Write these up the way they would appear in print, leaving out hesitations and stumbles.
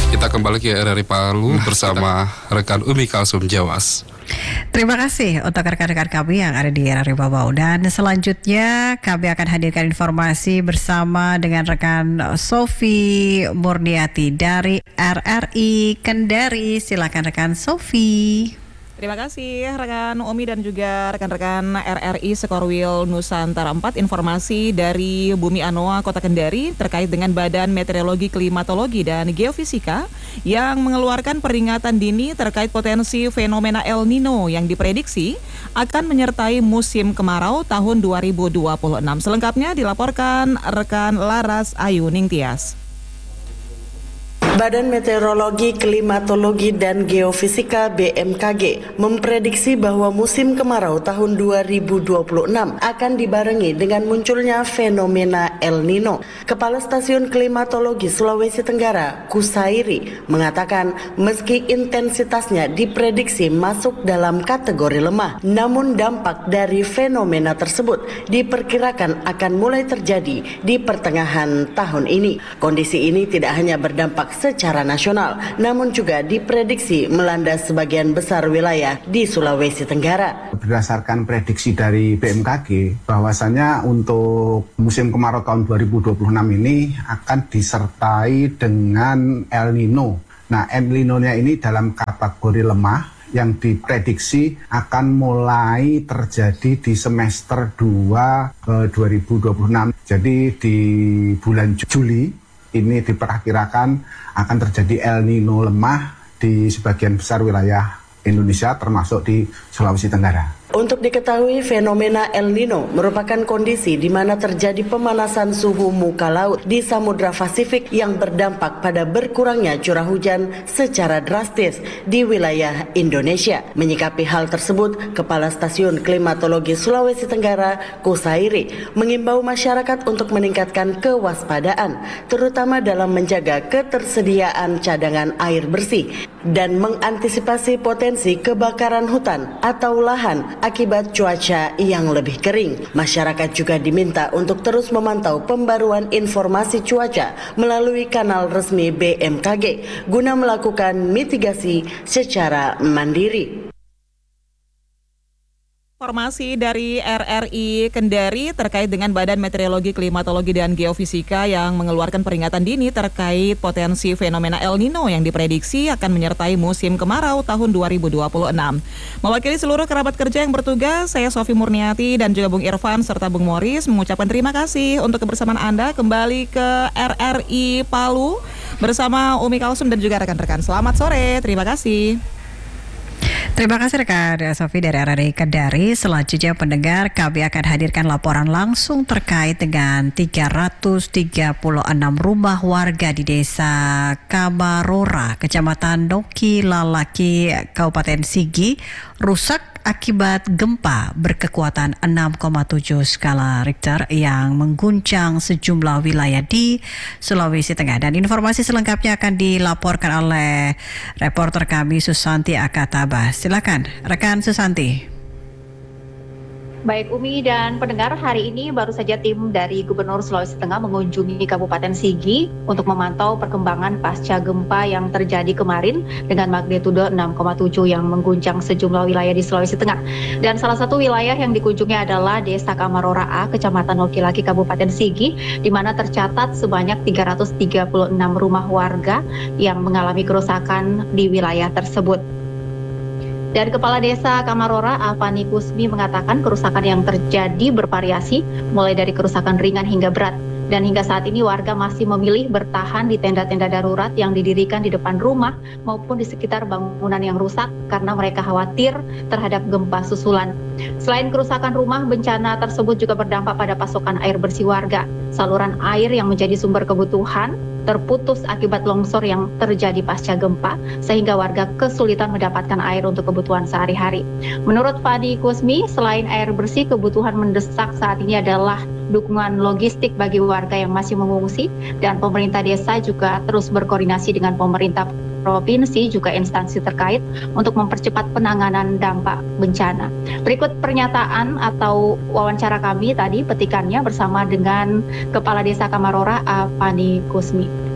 Kita kembali ke RRI Palu bersama rekan Umi Kalsum Jawas. Terima kasih untuk rekan-rekan kami yang ada di RRI Babau. Dan selanjutnya kami akan hadirkan informasi bersama dengan rekan Sofi Murniati dari RRI Kendari. Silakan rekan Sofi. Terima kasih rekan Umi dan juga rekan-rekan RRI Sekorwil Nusantara 4. Informasi dari Bumi Anoa Kota Kendari terkait dengan Badan Meteorologi, Klimatologi dan Geofisika yang mengeluarkan peringatan dini terkait potensi fenomena El Nino yang diprediksi akan menyertai musim kemarau tahun 2026. Selengkapnya dilaporkan rekan Laras Ayu Ningtyas. Badan Meteorologi, Klimatologi, dan Geofisika BMKG memprediksi bahwa musim kemarau tahun 2026 akan dibarengi dengan munculnya fenomena El Nino. Kepala Stasiun Klimatologi Sulawesi Tenggara, Kusairi, mengatakan meski intensitasnya diprediksi masuk dalam kategori lemah, namun dampak dari fenomena tersebut diperkirakan akan mulai terjadi di pertengahan tahun ini. Kondisi ini tidak hanya berdampak secara nasional, namun juga diprediksi melanda sebagian besar wilayah di Sulawesi Tenggara. Berdasarkan prediksi dari BMKG, bahwasanya untuk musim kemarau tahun 2026 ini akan disertai dengan El Nino. Nah, El Nino-nya ini dalam kategori lemah yang diprediksi akan mulai terjadi di semester 2 2026. Jadi di bulan Juli ini diperkirakan akan terjadi El Nino lemah di sebagian besar wilayah Indonesia termasuk di Sulawesi Tenggara. Untuk diketahui, fenomena El Nino merupakan kondisi di mana terjadi pemanasan suhu muka laut di Samudra Pasifik yang berdampak pada berkurangnya curah hujan secara drastis di wilayah Indonesia. Menyikapi hal tersebut, Kepala Stasiun Klimatologi Sulawesi Tenggara, Kusairi, mengimbau masyarakat untuk meningkatkan kewaspadaan, terutama dalam menjaga ketersediaan cadangan air bersih dan mengantisipasi potensi kebakaran hutan atau lahan akibat cuaca yang lebih kering. Masyarakat juga diminta untuk terus memantau pembaruan informasi cuaca melalui kanal resmi BMKG guna melakukan mitigasi secara mandiri. Informasi dari RRI Kendari terkait dengan Badan Meteorologi, Klimatologi, dan Geofisika yang mengeluarkan peringatan dini terkait potensi fenomena El Nino yang diprediksi akan menyertai musim kemarau tahun 2026. Mewakili seluruh kerabat kerja yang bertugas, saya Sofi Murniati dan juga Bung Irfan serta Bung Moris mengucapkan terima kasih untuk kebersamaan Anda kembali ke RRI Palu bersama Umi Kalsum dan juga rekan-rekan. Selamat sore, terima kasih. Terima kasih rekan Sofi dari RRI Kendari. Selanjutnya pendengar, kami akan hadirkan laporan langsung terkait dengan 336 rumah warga di Desa Kamarora, Kecamatan Noki Lalaki, Kabupaten Sigi, rusak akibat gempa berkekuatan 6,7 skala Richter yang mengguncang sejumlah wilayah di Sulawesi Tengah. Dan informasi selengkapnya akan dilaporkan oleh reporter kami Susanti Akataba. Silakan, rekan Susanti. Baik Umi dan pendengar, hari ini baru saja tim dari Gubernur Sulawesi Tengah mengunjungi Kabupaten Sigi untuk memantau perkembangan pasca gempa yang terjadi kemarin dengan magnitudo 6,7 yang mengguncang sejumlah wilayah di Sulawesi Tengah. Dan salah satu wilayah yang dikunjungi adalah Desa Kamarora A, Kecamatan Nokilaki, Kabupaten Sigi, di mana tercatat sebanyak 336 rumah warga yang mengalami kerusakan di wilayah tersebut. Dan Kepala Desa Kamarora, Avani Kusmi, mengatakan kerusakan yang terjadi bervariasi, mulai dari kerusakan ringan hingga berat. Dan hingga saat ini warga masih memilih bertahan di tenda-tenda darurat yang didirikan di depan rumah maupun di sekitar bangunan yang rusak karena mereka khawatir terhadap gempa susulan. Selain kerusakan rumah, bencana tersebut juga berdampak pada pasokan air bersih warga. Saluran air yang menjadi sumber kebutuhan terputus akibat longsor yang terjadi pasca gempa, sehingga warga kesulitan mendapatkan air untuk kebutuhan sehari-hari. Menurut Fadi Kusmi, selain air bersih, kebutuhan mendesak saat ini adalah dukungan logistik bagi warga yang masih mengungsi, dan pemerintah desa juga terus berkoordinasi dengan pemerintah provinsi juga instansi terkait untuk mempercepat penanganan dampak bencana. Berikut pernyataan atau wawancara kami tadi petikannya bersama dengan Kepala Desa Kamarora, Avani Kusmi.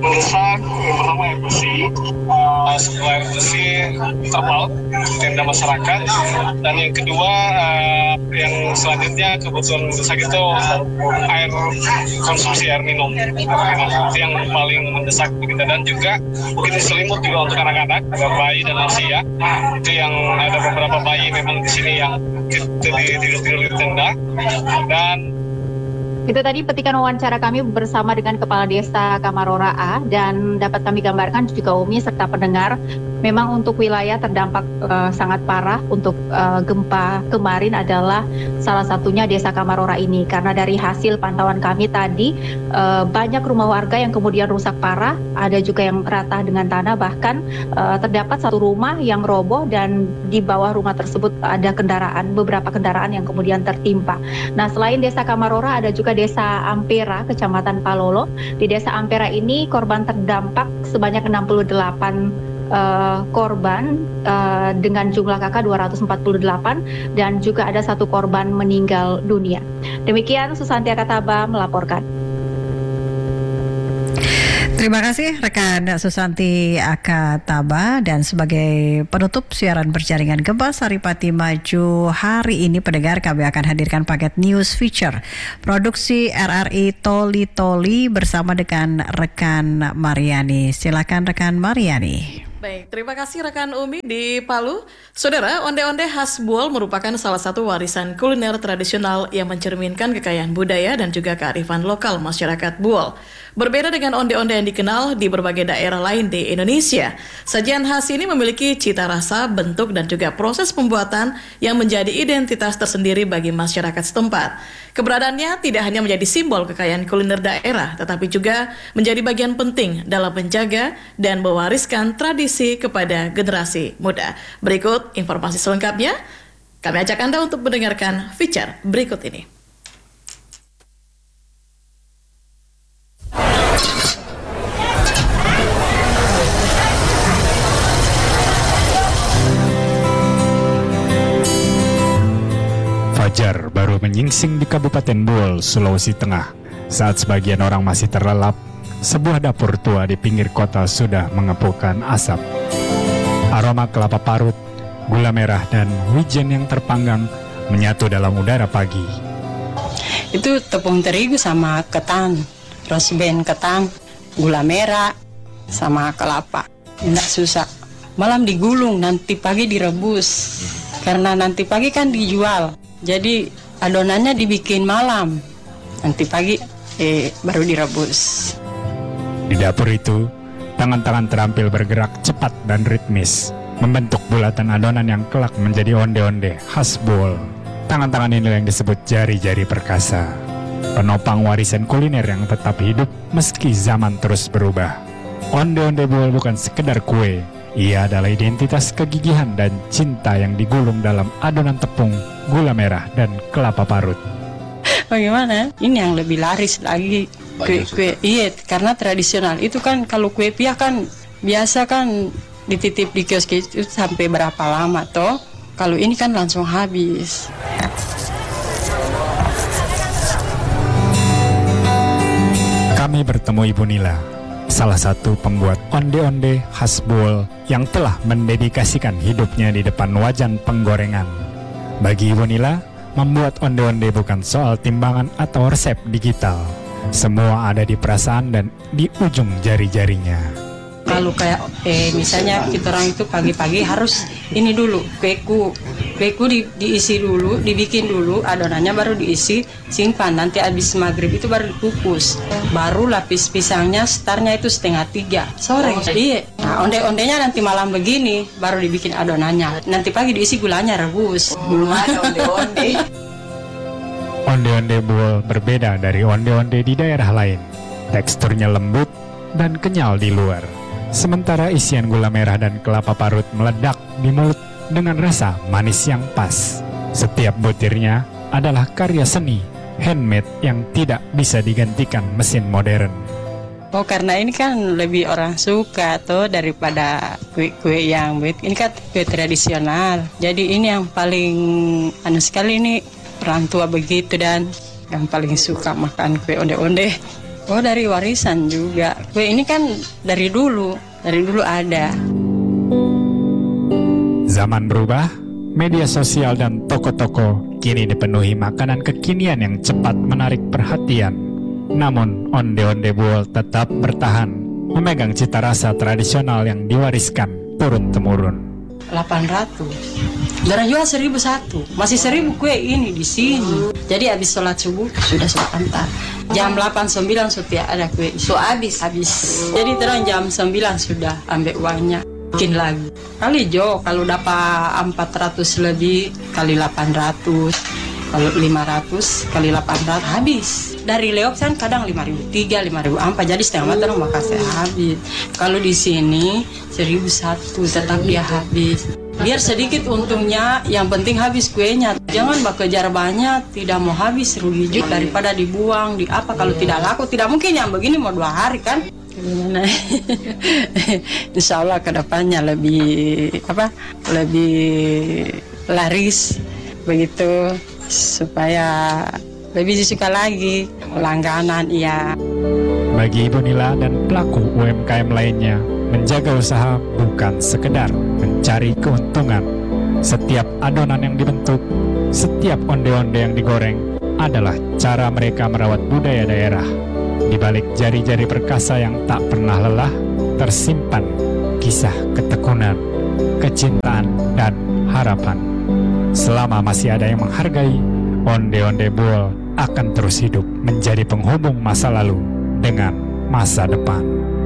mendesak yang pertama air bersih, setelah air bersih terpal tenda masyarakat, dan yang kedua yang selanjutnya kebutuhan mendesak itu air konsumsi air minum. Itu yang paling mendesak kita, dan juga mungkin selimut juga untuk anak-anak, bayi dan lansia. Itu yang ada beberapa bayi memang di sini yang tidur di tenda. Dan itu tadi petikan wawancara kami bersama dengan Kepala Desa Kamarora A, dan dapat kami gambarkan juga Umi serta pendengar, memang untuk wilayah terdampak sangat parah untuk gempa kemarin adalah salah satunya Desa Kamarora ini, karena dari hasil pantauan kami tadi banyak rumah warga yang kemudian rusak parah, ada juga yang rata dengan tanah, bahkan terdapat satu rumah yang roboh dan di bawah rumah tersebut ada beberapa kendaraan yang kemudian tertimpa. Nah, selain Desa Kamarora ada juga Desa Ampera, Kecamatan Palolo. Di Desa Ampera ini korban terdampak sebanyak 68 korban dengan jumlah kakak 248, dan juga ada satu korban meninggal dunia. Demikian Susanti Akataba melaporkan. Terima kasih rekan Susanti Akataba, dan sebagai penutup siaran berjaringan Gempa Saripati Maju hari ini pendengar, kami akan hadirkan paket news feature produksi RRI Toli Toli bersama dengan rekan Mariani. Silakan rekan Mariani. Baik, terima kasih rekan Umi di Palu. Saudara, onde-onde khas Buol merupakan salah satu warisan kuliner tradisional yang mencerminkan kekayaan budaya dan juga kearifan lokal masyarakat Buol. Berbeda dengan onde-onde yang dikenal di berbagai daerah lain di Indonesia, sajian khas ini memiliki cita rasa, bentuk, dan juga proses pembuatan yang menjadi identitas tersendiri bagi masyarakat setempat. Keberadaannya tidak hanya menjadi simbol kekayaan kuliner daerah, tetapi juga menjadi bagian penting dalam menjaga dan mewariskan tradisi kepada generasi muda. Berikut informasi selengkapnya, kami ajak Anda untuk mendengarkan feature berikut ini. Fajar baru menyingsing di Kabupaten Buol, Sulawesi Tengah. Saat sebagian orang masih terlelap, sebuah dapur tua di pinggir kota sudah mengepulkan asap. Aroma kelapa parut, gula merah, dan wijen yang terpanggang menyatu dalam udara pagi. Itu tepung terigu sama ketan, rosben ketan, gula merah, sama kelapa. Tidak susah. Malam digulung, nanti pagi direbus. Karena nanti pagi kan dijual. Jadi adonannya dibikin malam, nanti pagi baru direbus. Di dapur itu, tangan-tangan terampil bergerak cepat dan ritmis, membentuk bulatan adonan yang kelak menjadi onde-onde khas Buol. Tangan-tangan inilah yang disebut jari-jari perkasa, penopang warisan kuliner yang tetap hidup meski zaman terus berubah. Onde-onde Buol bukan sekedar kue, ia adalah identitas kegigihan dan cinta yang digulung dalam adonan tepung, gula merah, dan kelapa parut. Bagaimana? Ini yang lebih laris lagi. Kue, iya, karena tradisional. Itu kan kalau kue piah kan biasa kan dititip di kios itu sampai berapa lama toh? Kalau ini kan langsung habis. Kami bertemu Ibu Nila, salah satu pembuat onde-onde khas Buol yang telah mendedikasikan hidupnya di depan wajan penggorengan. Bagi Ibu Nila, membuat onde-onde bukan soal timbangan atau resep digital. Semua ada di perasaan dan di ujung jari-jarinya. Kalau kayak misalnya kita orang itu pagi-pagi harus ini dulu kueku diisi dulu, dibikin dulu adonannya, baru diisi, simpan, nanti habis maghrib itu baru dikukus, baru lapis pisangnya startnya itu 2:30 sore. Iya. Nah, onde-ondenya nanti malam begini baru dibikin adonannya, nanti pagi diisi gulanya rebus. Belum ada onde-onde. Onde-onde Buol berbeda dari onde-onde di daerah lain. Teksturnya lembut dan kenyal di luar. Sementara isian gula merah dan kelapa parut meledak di mulut dengan rasa manis yang pas. Setiap butirnya adalah karya seni, handmade yang tidak bisa digantikan mesin modern. Oh, karena ini kan lebih orang suka tuh daripada kue-kue yang ini kan kue tradisional. Jadi ini yang paling sekali ini orang tua begitu dan yang paling suka makan kue onde-onde. Oh, dari warisan juga. Kue ini kan dari dulu ada. Zaman berubah, media sosial dan toko-toko kini dipenuhi makanan kekinian yang cepat menarik perhatian. Namun, onde-onde Buol tetap bertahan, memegang cita rasa tradisional yang diwariskan turun-temurun. 800. Darah jual 1.001. Masih 1.000 kue ini di sini. Jadi habis sholat subuh sudah sholat antar. Jam 8-9 sudah ada kue. So habis. Jadi terus jam 9 sudah ambil uangnya. Bikin lagi. Kali kalau dapat 400 lebih kali 800. Kalau 500 kali 800 habis. Dari Leok kan kadang 5.003, 5.004, jadi setengah matang makasih habis. Kalau di sini 1.001 tetap dia habis. Biar sedikit untungnya, yang penting habis kuenya. Jangan kejar banyak, tidak mau habis rugi juga daripada dibuang, di apa kalau tidak laku, tidak mungkin yang begini mau 2 hari kan. Gimana? Insya Allah kedepannya lebih laris begitu supaya lebih disuka lagi langganan iya. Bagi Ibu Nila dan pelaku UMKM lainnya, menjaga usaha bukan sekedar mencari keuntungan. Setiap adonan yang dibentuk, setiap onde-onde yang digoreng adalah cara mereka merawat budaya daerah. Di balik jari-jari perkasa yang tak pernah lelah, tersimpan kisah ketekunan, kecintaan, dan harapan. Selama masih ada yang menghargai, onde-onde Buol akan terus hidup menjadi penghubung masa lalu dengan masa depan.